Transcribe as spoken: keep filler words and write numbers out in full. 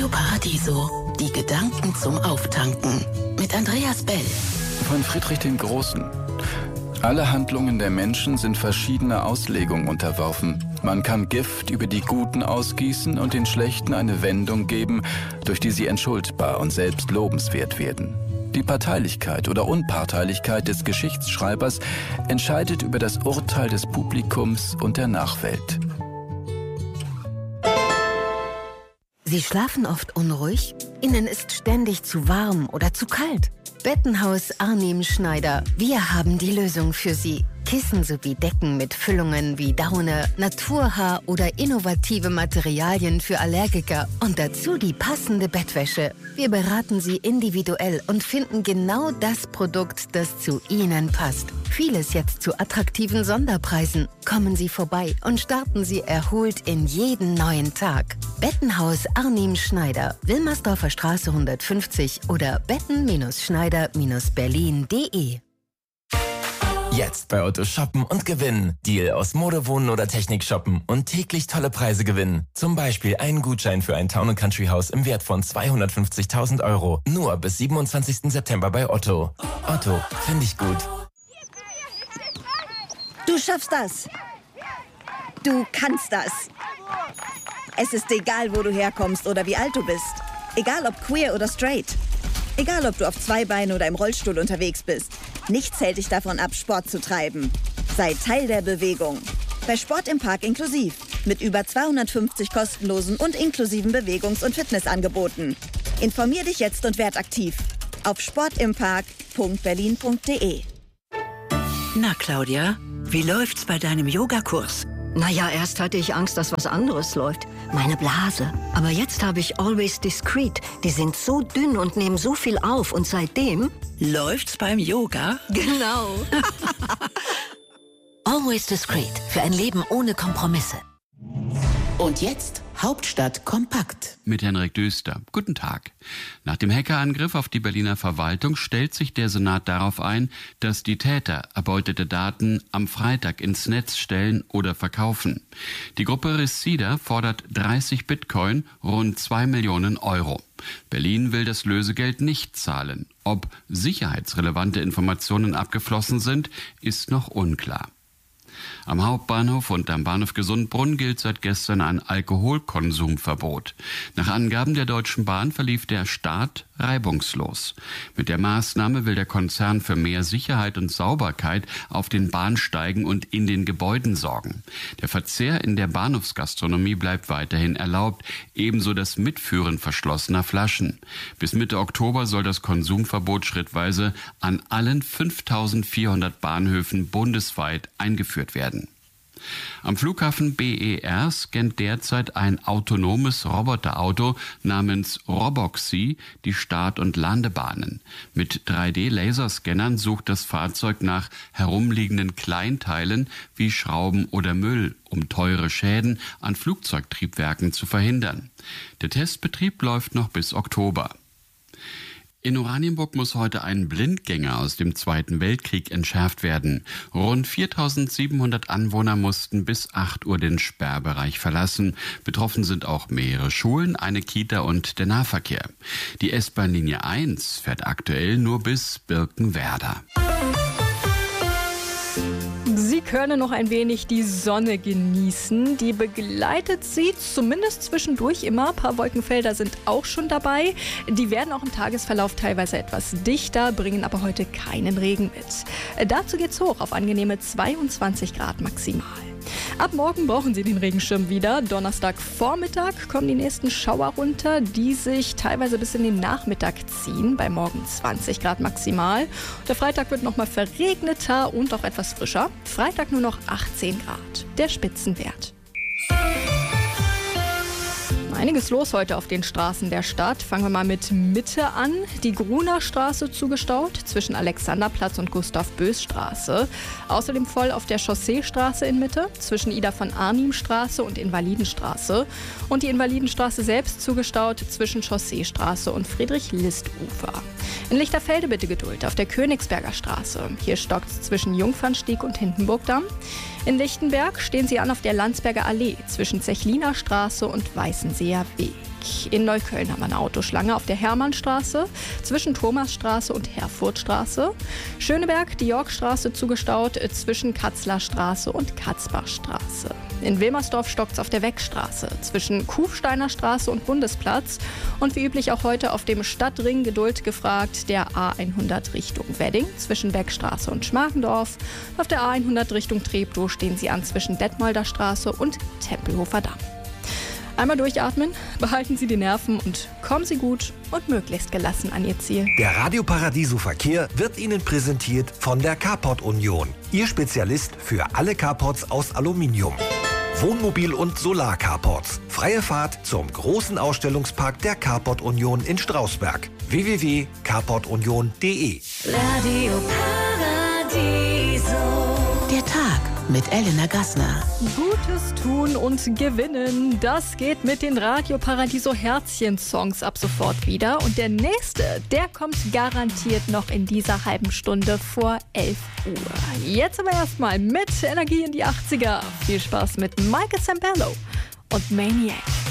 Auto Paradiso. Die Gedanken zum Auftanken. Mit Andreas Bell. Von Friedrich dem Großen. Alle Handlungen der Menschen sind verschiedener Auslegung unterworfen. Man kann Gift über die Guten ausgießen und den Schlechten eine Wendung geben, durch die sie entschuldbar und selbst lobenswert werden. Die Parteilichkeit oder Unparteilichkeit des Geschichtsschreibers entscheidet über das Urteil des Publikums und der Nachwelt. Sie schlafen oft unruhig? Ihnen ist ständig zu warm oder zu kalt? Bettenhaus Arnim Schneider. Wir haben die Lösung für Sie. Kissen sowie Decken mit Füllungen wie Daune, Naturhaar oder innovative Materialien für Allergiker und dazu die passende Bettwäsche. Wir beraten Sie individuell und finden genau das Produkt, das zu Ihnen passt. Vieles jetzt zu attraktiven Sonderpreisen. Kommen Sie vorbei und starten Sie erholt in jeden neuen Tag. Bettenhaus Arnim Schneider, Wilmersdorfer Straße hundertfünfzig oder betten-schneider berlin punkt de. Jetzt bei Otto shoppen und gewinnen. Deal aus Mode, Wohnen oder Technik shoppen und täglich tolle Preise gewinnen. Zum Beispiel einen Gutschein für ein Town and Country Haus im Wert von zweihundertfünfzigtausend Euro. Nur bis siebenundzwanzigsten September bei Otto. Otto, finde ich gut. Du schaffst das. Du kannst das. Es ist egal, wo du herkommst oder wie alt du bist. Egal ob queer oder straight. Egal ob du auf zwei Beinen oder im Rollstuhl unterwegs bist. Nichts hält dich davon ab, Sport zu treiben. Sei Teil der Bewegung. Bei Sport im Park inklusiv. Mit über zweihundertfünfzig kostenlosen und inklusiven Bewegungs- und Fitnessangeboten. Informier dich jetzt und werd aktiv. Auf sportimpark punkt berlin punkt de. Na, Claudia, wie läuft's bei deinem Yogakurs? Naja, erst hatte ich Angst, dass was anderes läuft. Meine Blase. Aber jetzt habe ich Always Discreet. Die sind so dünn und nehmen so viel auf. Und seitdem... Läuft's beim Yoga? Genau. Always Discreet. Für ein Leben ohne Kompromisse. Und jetzt Hauptstadt kompakt. Mit Henrik Döster. Guten Tag. Nach dem Hackerangriff auf die Berliner Verwaltung stellt sich der Senat darauf ein, dass die Täter erbeutete Daten am Freitag ins Netz stellen oder verkaufen. Die Gruppe Reseda fordert dreißig Bitcoin, rund zwei Millionen Euro. Berlin will das Lösegeld nicht zahlen. Ob sicherheitsrelevante Informationen abgeflossen sind, ist noch unklar. Am Hauptbahnhof und am Bahnhof Gesundbrunnen gilt seit gestern ein Alkoholkonsumverbot. Nach Angaben der Deutschen Bahn verlief der Start reibungslos. Mit der Maßnahme will der Konzern für mehr Sicherheit und Sauberkeit auf den Bahnsteigen und in den Gebäuden sorgen. Der Verzehr in der Bahnhofsgastronomie bleibt weiterhin erlaubt, ebenso das Mitführen verschlossener Flaschen. Bis Mitte Oktober soll das Konsumverbot schrittweise an allen fünftausendvierhundert Bahnhöfen bundesweit eingeführt werden. Am Flughafen B E R scannt derzeit ein autonomes Roboterauto namens Roboxy die Start- und Landebahnen. Mit drei D Laserscannern sucht das Fahrzeug nach herumliegenden Kleinteilen wie Schrauben oder Müll, um teure Schäden an Flugzeugtriebwerken zu verhindern. Der Testbetrieb läuft noch bis Oktober. In Oranienburg muss heute ein Blindgänger aus dem Zweiten Weltkrieg entschärft werden. Rund viertausendsiebenhundert Anwohner mussten bis acht Uhr den Sperrbereich verlassen. Betroffen sind auch mehrere Schulen, eine Kita und der Nahverkehr. Die S-Bahn-Linie eins fährt aktuell nur bis Birkenwerder. Sie können noch ein wenig die Sonne genießen. Die begleitet Sie zumindest zwischendurch immer. Ein paar Wolkenfelder sind auch schon dabei. Die werden auch im Tagesverlauf teilweise etwas dichter, bringen aber heute keinen Regen mit. Dazu geht's hoch auf angenehme zweiundzwanzig Grad maximal. Ab morgen brauchen Sie den Regenschirm wieder. Donnerstagvormittag kommen die nächsten Schauer runter, die sich teilweise bis in den Nachmittag ziehen. Bei morgen zwanzig Grad maximal. Der Freitag wird nochmal verregneter und auch etwas frischer. Freitag nur noch achtzehn Grad. Der Spitzenwert. Einiges los heute auf den Straßen der Stadt. Fangen wir mal mit Mitte an. Die Gruner Straße zugestaut zwischen Alexanderplatz und Gustav-Bös-Straße. Außerdem voll auf der Chausseestraße in Mitte zwischen Ida von Arnim-Straße und Invalidenstraße. Und die Invalidenstraße selbst zugestaut zwischen Chausseestraße und Friedrich-List-Ufer. In Lichterfelde bitte Geduld auf der Königsberger Straße. Hier stockt es zwischen Jungfernstieg und Hindenburgdamm. In Lichtenberg stehen Sie an auf der Landsberger Allee zwischen Zechliner Straße und Weißenseer Weg. In Neukölln haben wir eine Autoschlange auf der Hermannstraße zwischen Thomasstraße und Herfurtstraße. Schöneberg, die Yorkstraße zugestaut zwischen Katzlerstraße und Katzbachstraße. In Wilmersdorf stockt's auf der Weckstraße zwischen Kufsteiner Straße und Bundesplatz. Und wie üblich auch heute auf dem Stadtring Geduld gefragt, der A hundert Richtung Wedding zwischen Beckstraße und Schmargendorf. Auf der A hundert Richtung Treptow stehen sie an zwischen Detmolder Straße und Tempelhofer Damm. Einmal durchatmen, behalten Sie die Nerven und kommen Sie gut und möglichst gelassen an Ihr Ziel. Der Radio Paradiso Verkehr wird Ihnen präsentiert von der Carport Union. Ihr Spezialist für alle Carports aus Aluminium. Wohnmobil- und Solar-Carports. Freie Fahrt zum großen Ausstellungspark der Carport Union in Strausberg. w w w punkt carport union punkt d e. Radio Paradiso. Der Tag mit Elena Gassner. Gutes tun und gewinnen, das geht mit den Radio Paradiso Herzchen-Songs ab sofort wieder. Und der nächste, der kommt garantiert noch in dieser halben Stunde vor elf Uhr. Jetzt aber erstmal mit Energie in die achtziger. Viel Spaß mit Michael Sambello und Maniac.